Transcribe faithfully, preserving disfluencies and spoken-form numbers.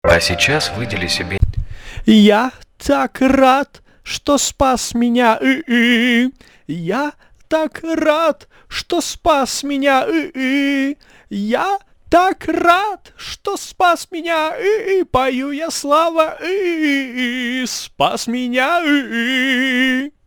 А сейчас выдели себе... Я так рад, что спас меня. И-и. Я так рад, что спас меня. И-и. Я так рад, что спас меня. И-и. Пою я слава. И-и. Спас меня. И-и.